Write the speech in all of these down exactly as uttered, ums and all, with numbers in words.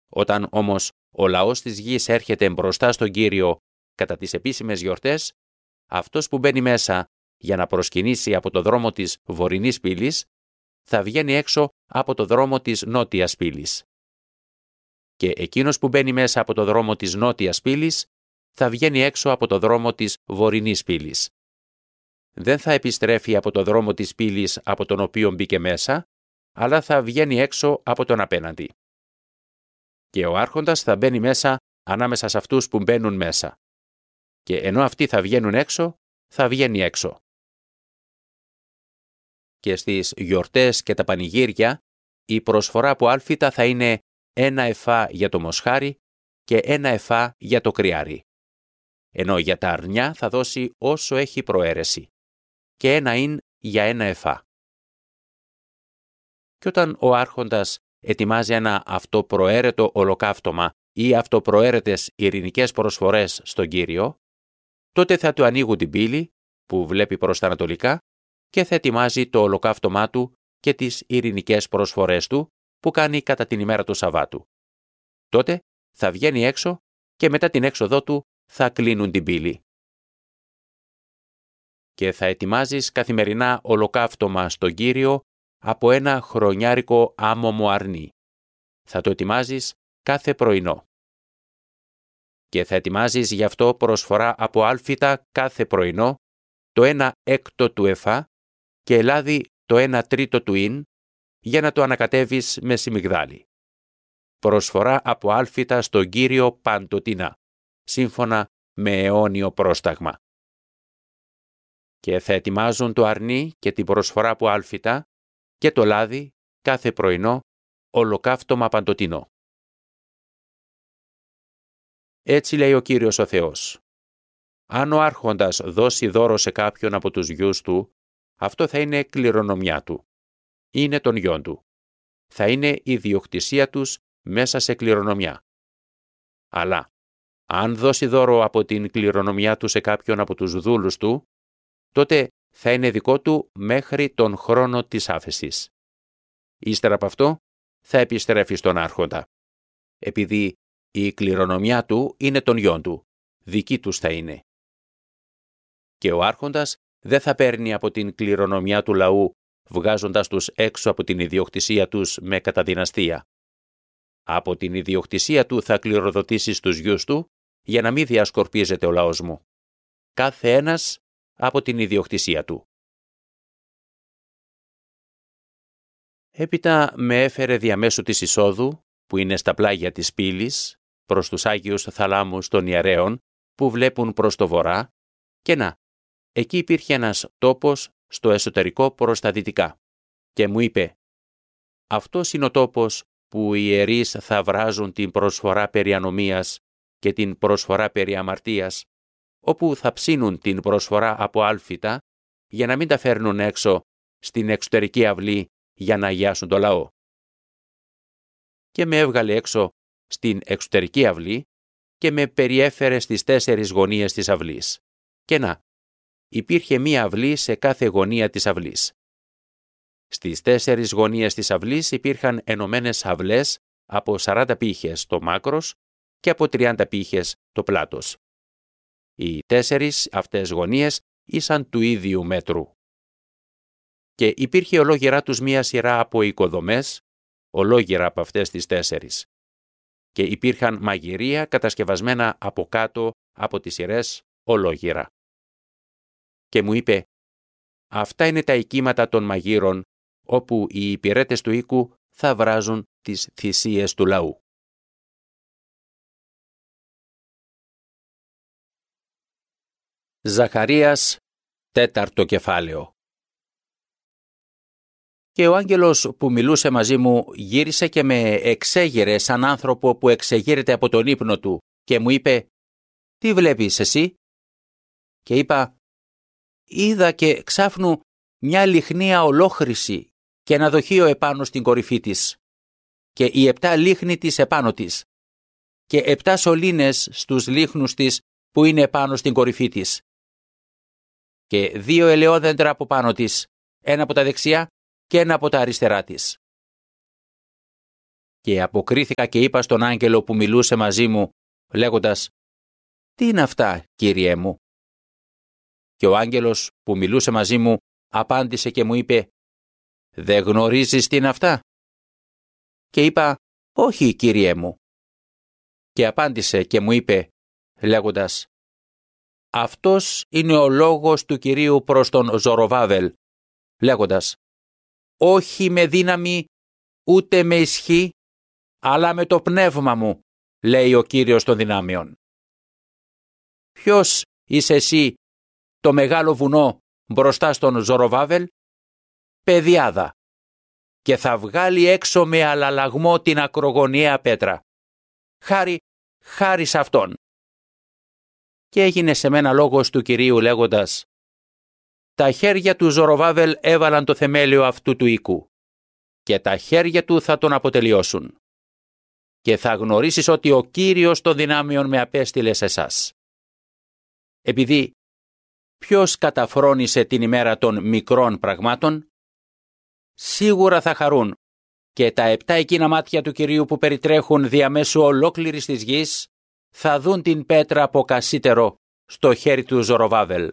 Όταν όμως ο λαός της γης έρχεται μπροστά στον Κύριο κατά τις επίσημες γιορτές, αυτός που μπαίνει μέσα για να προσκυνήσει από το δρόμο της βορεινής πύλης, θα βγαίνει έξω από το δρόμο της νότιας πύλης. Και εκείνος που μπαίνει μέσα από το δρόμο της νότιας πύλης, θα βγαίνει έξω από το δρόμο της βορεινής πύλης. Δεν θα επιστρέφει από το δρόμο της πύλης από τον οποίο μπήκε μέσα, αλλά θα βγαίνει έξω από τον απέναντι. Και ο άρχοντας θα μπαίνει μέσα ανάμεσα σε αυτούς που μπαίνουν μέσα. Και ενώ αυτοί θα βγαίνουν έξω, θα βγαίνει έξω. Και στις γιορτές και τα πανηγύρια, η προσφορά από άλφητα θα είναι ένα εφά για το μοσχάρι και ένα εφά για το κρυάρι. Ενώ για τα αρνιά θα δώσει όσο έχει προαίρεση. Και ένα ίν για ένα εφά. Και όταν ο άρχοντας ετοιμάζει ένα αυτοπροαίρετο ολοκαύτωμα ή αυτοπροαίρετες ειρηνικές προσφορές στον Κύριο, τότε θα του ανοίγουν την πύλη που βλέπει προς τα ανατολικά και θα ετοιμάζει το ολοκαύτωμά του και τις ειρηνικές προσφορές του που κάνει κατά την ημέρα του Σαββάτου. Τότε θα βγαίνει έξω και μετά την έξοδό του θα κλείνουν την πύλη. Και θα ετοιμάζεις καθημερινά ολοκαύτωμα στον Κύριο από ένα χρονιάρικο άμωμο αρνί. Θα το ετοιμάζεις κάθε πρωινό. Και θα ετοιμάζεις γι' αυτό προσφορά από άλφητα κάθε πρωινό, το ένα έκτο του εφά και ελάδι το ένα τρίτο του ίν, για να το ανακατεύεις με σιμιγδάλι. Προσφορά από άλφητα στον Κύριο παντοτινά, σύμφωνα με αιώνιο πρόσταγμα. Και θα ετοιμάζουν το αρνί και την προσφορά από άλφητα και το λάδι κάθε πρωινό, ολοκαύτωμα παντοτινό. Έτσι λέει ο Κύριος ο Θεός. Αν ο άρχοντας δώσει δώρο σε κάποιον από τους γιους του, αυτό θα είναι κληρονομιά του. Είναι των γιών του. Θα είναι η διοκτησία τους μέσα σε κληρονομιά. Αλλά, αν δώσει δώρο από την κληρονομιά του σε κάποιον από τους δούλους του, τότε θα είναι δικό του μέχρι τον χρόνο της άφεσης. Ύστερα από αυτό, θα επιστρέφει στον άρχοντα. Επειδή η κληρονομιά του είναι των γιών του, δική τους θα είναι. Και ο άρχοντας δεν θα παίρνει από την κληρονομιά του λαού, βγάζοντας τους έξω από την ιδιοκτησία τους με καταδυναστία. Από την ιδιοκτησία του θα κληροδοτήσει στους γιους του, για να μην διασκορπίζεται ο λαός μου. Κάθε ένας από την ιδιοκτησία του. Έπειτα με έφερε διαμέσου της εισόδου, που είναι στα πλάγια της πύλης, προς τους Άγιους θαλάμους των ιερέων, που βλέπουν προς το βορρά, και να, εκεί υπήρχε ένας τόπος στο εσωτερικό προς τα δυτικά. Και μου είπε, αυτός είναι ο τόπος που οι ιερείς θα βράζουν την προσφορά περί ανομίας και την προσφορά περί αμαρτίας, όπου θα ψήνουν την προσφορά από άλφητα, για να μην τα φέρνουν έξω στην εξωτερική αυλή για να αγιάσουν το λαό. Και με έβγαλε έξω στην εξωτερική αυλή και με περιέφερε στις τέσσερις γωνίες της αυλής. Και να, υπήρχε μία αυλή σε κάθε γωνία της αυλής. Στις τέσσερις γωνίες της αυλής υπήρχαν ενωμένες αυλές από σαράντα πύχες το μάκρος και από τριάντα πύχες το πλάτος. Οι τέσσερις αυτές γωνίες ήσαν του ίδιου μέτρου. Και υπήρχε ολόγερα τους μία σειρά από οικοδομές, ολόγερα από αυτές τις τέσσερις. Και υπήρχαν μαγειρία κατασκευασμένα από κάτω από τις σειρές ολόγερα. Και μου είπε, αυτά είναι τα οικίματα των μαγείρων, όπου οι υπηρέτες του οίκου θα βράζουν τις θυσίες του λαού. Ζαχαρίας, τέταρτο κεφάλαιο. Και ο άγγελος που μιλούσε μαζί μου γύρισε και με εξέγειρε σαν άνθρωπο που εξεγείρεται από τον ύπνο του και μου είπε «Τι βλέπεις εσύ?» Και είπα «Είδα και ξάφνου μια λιχνία ολόχρηση και ένα δοχείο επάνω στην κορυφή της και οι επτά λίχνοι της επάνω της και επτά σωλήνες στους λίχνους της που είναι επάνω στην κορυφή της και δύο ελαιόδεντρα από πάνω της, ένα από τα δεξιά και ένα από τα αριστερά της. Και αποκρίθηκα και είπα στον άγγελο που μιλούσε μαζί μου, λέγοντας «Τι είναι αυτά, Κύριέ μου?» Και ο άγγελος που μιλούσε μαζί μου απάντησε και μου είπε «Δεν γνωρίζεις τι είναι αυτά?» Και είπα «Όχι, Κύριέ μου». Και απάντησε και μου είπε λέγοντας «Αυτός είναι ο λόγος του Κυρίου προς τον Ζοροβάβελ», λέγοντας «Όχι με δύναμη, ούτε με ισχύ, αλλά με το πνεύμα μου», λέει ο Κύριος των δυνάμεων. Ποιος είσαι εσύ, το μεγάλο βουνό μπροστά στον Ζοροβάβελ? Παιδιάδα. Και θα βγάλει έξω με αλλαλαγμό την ακρογωνιαία πέτρα. Χάρη, χάρη σε αυτόν. Και έγινε σε μένα λόγος του Κυρίου λέγοντας «Τα χέρια του Ζοροβάβελ έβαλαν το θεμέλιο αυτού του οίκου και τα χέρια του θα τον αποτελειώσουν. Και θα γνωρίσεις ότι ο Κύριος των δυνάμεων με απέστειλε σε εσάς. Επειδή ποιος καταφρόνησε την ημέρα των μικρών πραγμάτων, σίγουρα θα χαρούν και τα επτά εκείνα μάτια του Κυρίου που περιτρέχουν διαμέσου ολόκληρης της γης θα δουν την πέτρα από κασίτερο στο χέρι του Ζοροβάβελ.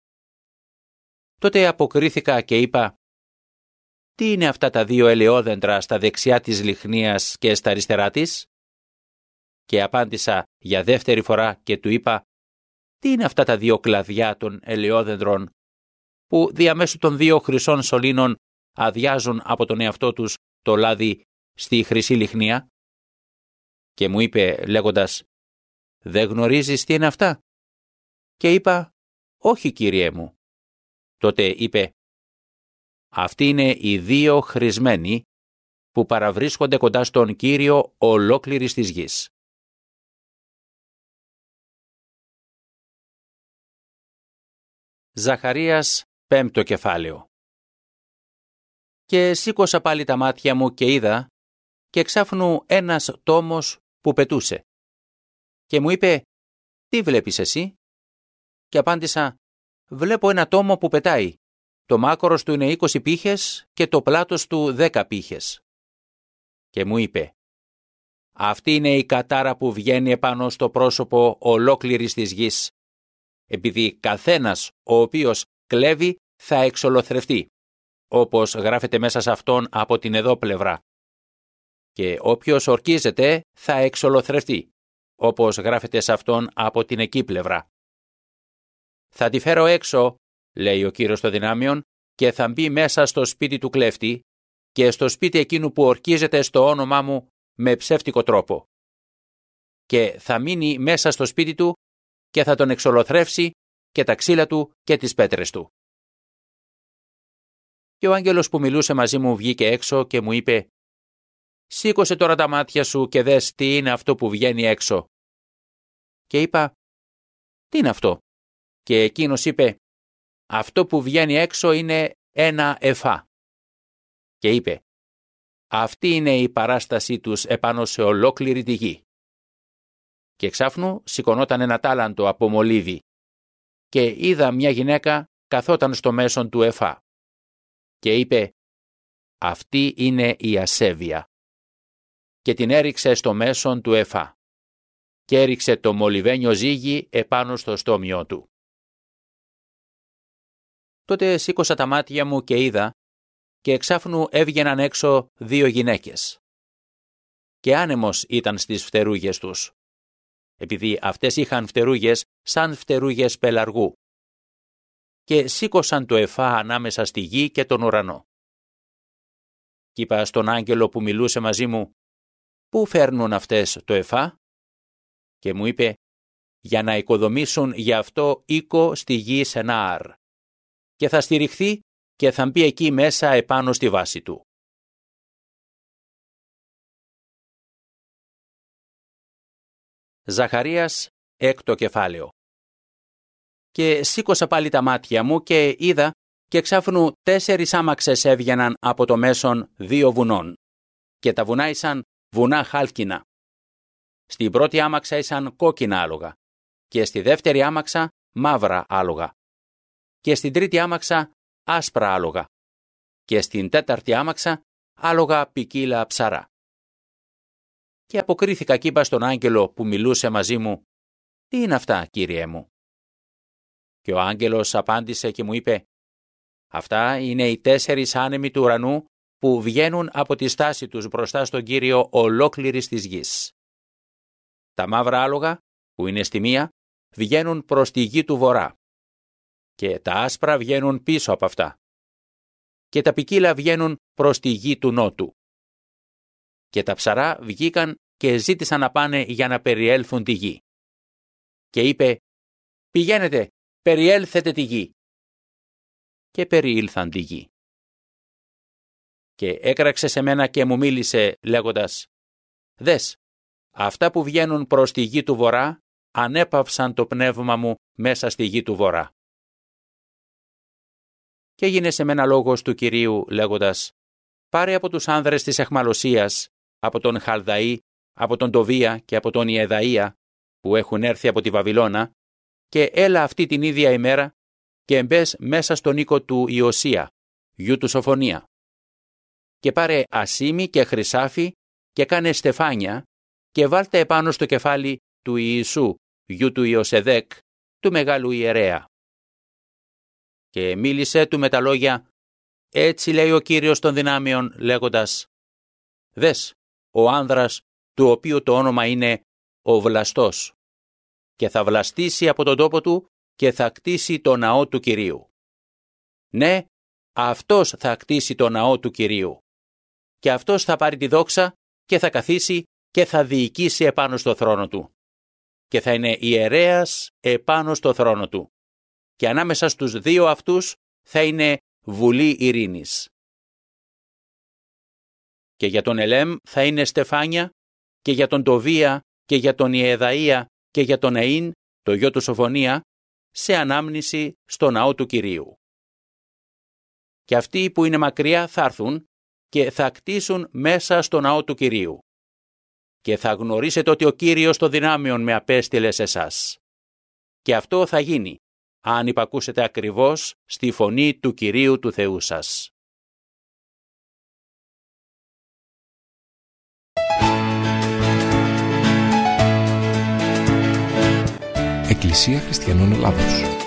Τότε αποκρίθηκα και είπα «Τι είναι αυτά τα δύο ελαιόδεντρα στα δεξιά της λιχνίας και στα αριστερά της?» Και απάντησα για δεύτερη φορά και του είπα «Τι είναι αυτά τα δύο κλαδιά των ελαιόδεντρων που διαμέσου των δύο χρυσών σωλήνων αδειάζουν από τον εαυτό τους το λάδι στη χρυσή λιχνία?» Και μου είπε λέγοντας «Δεν γνωρίζεις τι είναι αυτά?» Και είπα «Όχι, Κύριέ μου». Τότε είπε «Αυτοί είναι οι δύο χρησμένοι που παραβρίσκονται κοντά στον Κύριο ολόκληρης της γης». Ζαχαρίας, πέμπτο κεφάλαιο. Και σήκωσα πάλι τα μάτια μου και είδα και εξάφνου ένας τόμος που πετούσε. Και μου είπε «Τι βλέπεις εσύ?» Και απάντησα «Βλέπω ένα τόμο που πετάει. Το μάκρος του είναι είκοσι πήχες και το πλάτος του δέκα πήχες». Και μου είπε «Αυτή είναι η κατάρα που βγαίνει επάνω στο πρόσωπο ολόκληρης της γης, επειδή καθένας ο οποίος κλέβει θα εξολοθρευτεί, όπως γράφεται μέσα σε αυτόν από την εδώ πλευρά. Και όποιος ορκίζεται θα εξολοθρευτεί, όπως γράφεται σε αυτόν από την εκεί πλευρά. Θα τη φέρω έξω, λέει ο Κύριος των δυνάμεων, και θα μπει μέσα στο σπίτι του κλέφτη και στο σπίτι εκείνου που ορκίζεται στο όνομά μου με ψεύτικο τρόπο. Και θα μείνει μέσα στο σπίτι του και θα τον εξολοθρεύσει και τα ξύλα του και τις πέτρες του. Και ο άγγελος που μιλούσε μαζί μου βγήκε έξω και μου είπε «Σήκωσε τώρα τα μάτια σου και δες τι είναι αυτό που βγαίνει έξω». Και είπα «Τι είναι αυτό?» Και εκείνος είπε «Αυτό που βγαίνει έξω είναι ένα εφά». Και είπε «Αυτή είναι η παράστασή τους επάνω σε ολόκληρη τη γη». Και εξάφνου σηκωνόταν ένα τάλαντο από μολύβι και είδα μια γυναίκα καθόταν στο μέσον του εφά. Και είπε «Αυτή είναι η ασέβεια». Και την έριξε στο μέσον του εφά και έριξε το μολυβένιο ζύγι επάνω στο στόμιό του. Τότε σήκωσα τα μάτια μου και είδα και εξάφνου έβγαιναν έξω δύο γυναίκες. Και άνεμος ήταν στις φτερούγες τους, επειδή αυτές είχαν φτερούγες σαν φτερούγες πελαργού. Και σήκωσαν το εφά ανάμεσα στη γη και τον ουρανό. Κι είπα στον άγγελο που μιλούσε μαζί μου «Πού φέρνουν αυτές το εφά?» Και μου είπε «Για να οικοδομήσουν γι' αυτό οίκο στη γη Σενάρ και θα στηριχθεί και θα μπει εκεί μέσα επάνω στη βάση του». Ζαχαρίας, έκτο κεφάλαιο. Και σήκωσα πάλι τα μάτια μου και είδα και εξάφνου τέσσερις άμαξες έβγαιναν από το μέσον δύο βουνών και τα βουνά ήσαν βουνά χάλκινα. Στην πρώτη άμαξα ήσαν κόκκινα άλογα και στη δεύτερη άμαξα μαύρα άλογα και στην τρίτη άμαξα άσπρα άλογα και στην τέταρτη άμαξα άλογα ποικίλα ψαρά. Και αποκρίθηκα κι είπα στον άγγελο που μιλούσε μαζί μου, «Τι είναι αυτά, Κύριέ μου?» Και ο άγγελος απάντησε και μου είπε, «Αυτά είναι οι τέσσερις άνεμοι του ουρανού που βγαίνουν από τη στάση τους μπροστά στον Κύριο ολόκληρης της γης. Τα μαύρα άλογα, που είναι στη μία, βγαίνουν προς τη γη του βορρά και τα άσπρα βγαίνουν πίσω από αυτά και τα ποικίλα βγαίνουν προς τη γη του νότου. Και τα ψαρά βγήκαν και ζήτησαν να πάνε για να περιέλθουν τη γη. Και είπε, «Πηγαίνετε, περιέλθετε τη γη». Και περιήλθαν τη γη. Και έκραξε σε μένα και μου μίλησε λέγοντας, «Δες, αυτά που βγαίνουν προς τη γη του βορρά ανέπαυσαν το πνεύμα μου μέσα στη γη του βορρά». Και έγινε σε μένα λόγος του Κυρίου λέγοντας, «Πάρε από τους άνδρες της αιχμαλωσίας, από τον Χαλδαή, από τον Τοβία και από τον Ιεδαΐα, που έχουν έρθει από τη Βαβυλώνα, και έλα αυτή την ίδια ημέρα και μπες μέσα στον οίκο του Ιωσία, γιου του Σοφονία. Και πάρε ασίμι και χρυσάφι και κάνε στεφάνια και βάλτε επάνω στο κεφάλι του Ιησού, γιου του Ιωσεδέκ, του μεγάλου ιερέα». Και μίλησε του με τα λόγια, «Έτσι λέει ο Κύριος των δυνάμεων λέγοντας, δες, ο άνδρας του οποίου το όνομα είναι ο Βλαστός, και θα βλαστήσει από τον τόπο του και θα κτίσει το ναό του Κυρίου. Ναι, αυτός θα κτίσει το ναό του Κυρίου. Και αυτός θα πάρει τη δόξα και θα καθίσει και θα διοικήσει επάνω στο θρόνο του. Και θα είναι ιερέας επάνω στο θρόνο του. Και ανάμεσα στους δύο αυτούς θα είναι βουλή ειρήνης. Και για τον Ελέμ θα είναι στεφάνια, και για τον Τοβία και για τον Ιεδαΐα και για τον Αΐν, το γιο του Σοφονία, σε ανάμνηση στο ναό του Κυρίου. Και αυτοί που είναι μακριά θα έρθουν και θα κτίσουν μέσα στο ναό του Κυρίου. Και θα γνωρίσετε ότι ο Κύριος των δυνάμεων με απέστειλε σε εσάς. Και αυτό θα γίνει, αν υπακούσετε ακριβώς στη φωνή του Κυρίου του Θεού σας. Εκκλησία Χριστιανών Ελλάδος.